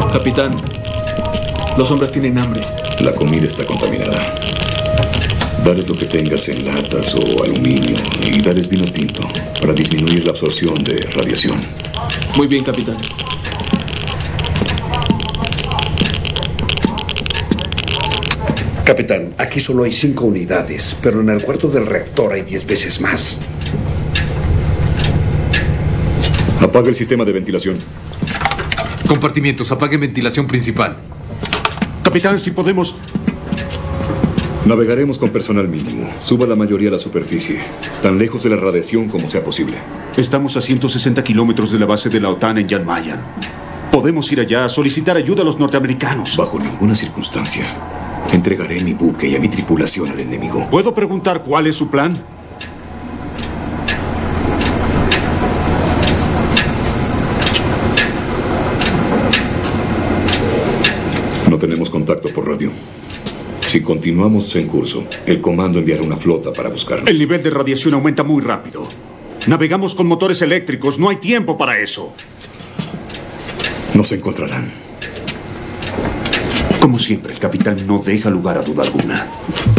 Capitán, los hombres tienen hambre. La comida está contaminada. Dales lo que tengas en latas o aluminio y dales vino tinto para disminuir la absorción de radiación. Muy bien, capitán. Capitán, aquí solo hay 5 unidades, pero en el cuarto del reactor hay 10 veces más. Apaga el sistema de ventilación. Compartimientos, apague ventilación principal. Capitán, si podemos... Navegaremos con personal mínimo. Suba la mayoría a la superficie, tan lejos de la radiación como sea posible. Estamos a 160 kilómetros de la base de la OTAN en Jan Mayen. Podemos ir allá a solicitar ayuda a los norteamericanos. Bajo ninguna circunstancia entregaré mi buque y a mi tripulación al enemigo. ¿Puedo preguntar cuál es su plan? No tenemos contacto por radio. Si continuamos en curso, el comando enviará una flota para buscarnos. El nivel de radiación aumenta muy rápido. Navegamos con motores eléctricos. No hay tiempo para eso. Nos encontrarán. Como siempre, el capitán no deja lugar a duda alguna.